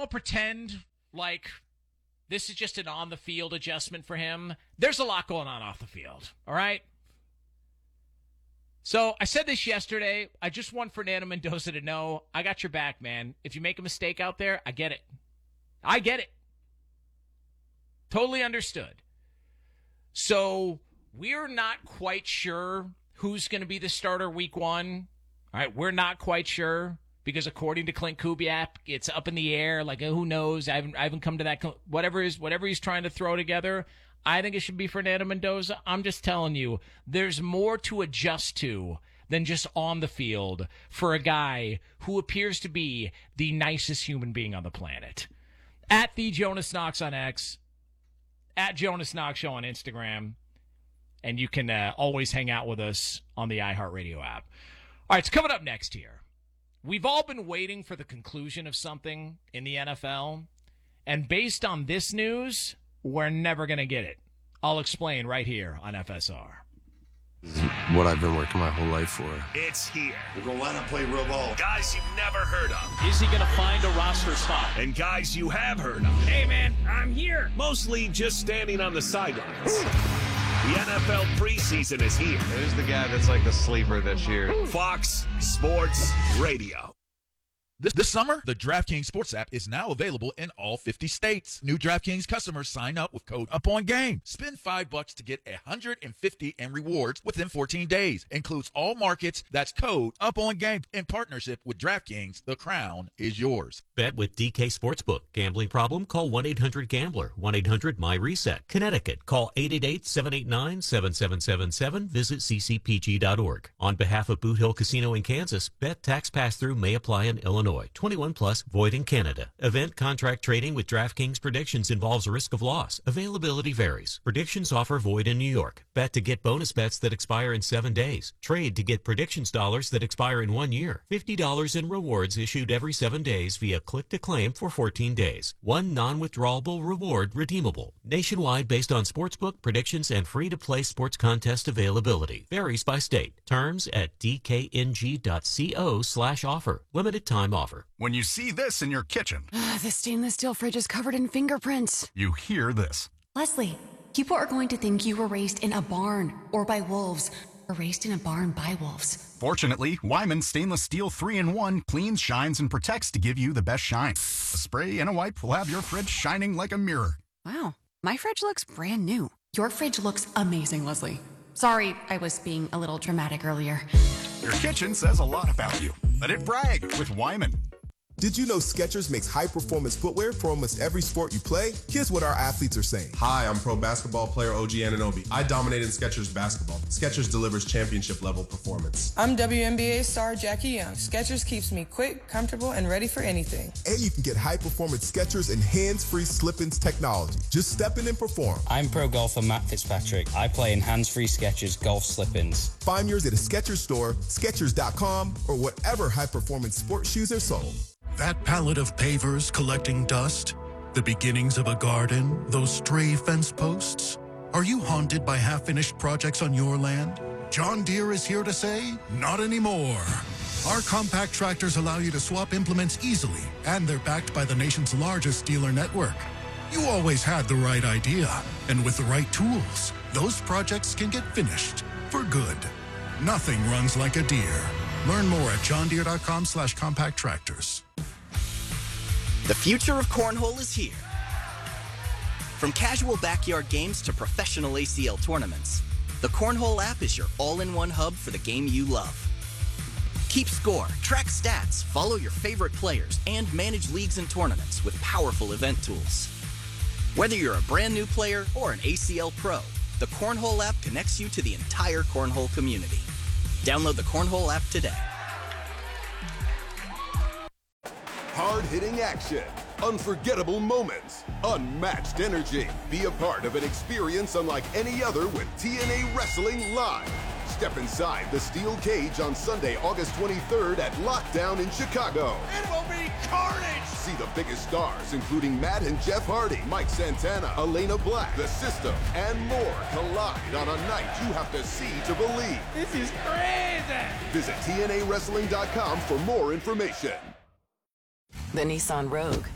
all pretend like this is just an on-the-field adjustment for him. There's a lot going on off the field, all right? So I said this yesterday. I just want Fernando Mendoza to know I got your back, man. If you make a mistake out there, I get it. I get it. Totally understood. So we're not quite sure who's going to be the starter week 1. All right, we're not quite sure because according to Clint Kubiak, it's up in the air. Like, who knows? I haven't come to that. Whatever he's trying to throw together, I think it should be Fernando Mendoza. I'm just telling you, there's more to adjust to than just on the field for a guy who appears to be the nicest human being on the planet. At the Jonas Knox on X, at Jonas Knox Show on Instagram, and you can always hang out with us on the iHeartRadio app. All right, it's coming up next here. We've all been waiting for the conclusion of something in the NFL, and based on this news, we're never going to get it. I'll explain right here on FSR. This is what I've been working my whole life for. It's here. We're going to line up, play real ball. Guys you've never heard of. Is he going to find a roster spot? And guys you have heard of. Hey, man, I'm here. Mostly just standing on the sidelines. The NFL preseason is here. Who's the guy that's like the sleeper this year? Fox Sports Radio. This summer, the DraftKings Sports app is now available in all 50 states. New DraftKings customers sign up with code UPONGAME. Spend $5 to get $150 in rewards within 14 days. Includes all markets. That's code UPONGAME. In partnership with DraftKings, the crown is yours. Bet with DK Sportsbook. Gambling problem? Call 1-800-GAMBLER. 1-800-MY-RESET. Connecticut. Call 888-789-7777. Visit ccpg.org. On behalf of Boot Hill Casino in Kansas, bet tax pass-through may apply in Illinois. 21 plus, void in Canada. Event contract trading with DraftKings Predictions involves risk of loss. Availability varies. Predictions offer void in New York. Bet to get bonus bets that expire in 7 days. Trade to get predictions dollars that expire in 1 year. $50 in rewards issued every 7 days via click to claim for 14 days. One non-withdrawable reward redeemable. Nationwide based on sportsbook, predictions, and free-to-play sports contest availability. Varies by state. Terms at dkng.co/offer. Limited time offer. When you see this in your kitchen, the stainless steel fridge is covered in fingerprints. you hear this. Leslie, people are going to think you were raised in a barn or by wolves or raised in a barn by wolves. Fortunately, Wyman Stainless Steel 3-in-1 cleans, shines, and protects to give you the best shine. A spray and a wipe will have your fridge shining like a mirror. Wow, my fridge looks brand new. Your fridge looks amazing, Leslie. Sorry, I was being a little dramatic earlier. Your kitchen says a lot about you. Let it brag with Wyman. Did you know Skechers makes high-performance footwear for almost every sport you play? Here's what our athletes are saying. Hi, I'm pro basketball player OG Anunoby. I dominate in Skechers basketball. Skechers delivers championship-level performance. I'm WNBA star Jackie Young. Skechers keeps me quick, comfortable, and ready for anything. And you can get high-performance Skechers and hands-free slip-ins technology. Just step in and perform. I'm pro golfer Matt Fitzpatrick. I play in hands-free Skechers golf slip-ins. Find yours at a Skechers store, Skechers.com, or whatever high-performance sports shoes are sold. That pallet of pavers collecting dust, the beginnings of a garden, those stray fence posts. Are you haunted by half-finished projects on your land? John Deere is here to say, not anymore. Our compact tractors allow you to swap implements easily, and they're backed by the nation's largest dealer network. You always had the right idea, and with the right tools, those projects can get finished for good. Nothing runs like a Deere. Learn more at johndeere.com/compact tractors. The future of cornhole is here. From casual backyard games to professional ACL tournaments, the Cornhole app is your all-in-one hub for the game you love. Keep score, track stats, follow your favorite players, and manage leagues and tournaments with powerful event tools. Whether you're a brand new player or an ACL pro, the Cornhole app connects you to the entire cornhole community. Download the Cornhole app today. Hard-hitting action, unforgettable moments, unmatched energy. Be a part of an experience unlike any other with TNA Wrestling Live. Step inside the steel cage on Sunday, August 23rd at Lockdown in Chicago. It will be carnage! See the biggest stars, including Matt and Jeff Hardy, Mike Santana, Elena Black, The System, and more collide on a night you have to see to believe. This is crazy! Visit TNAWrestling.com for more information. The Nissan Rogue.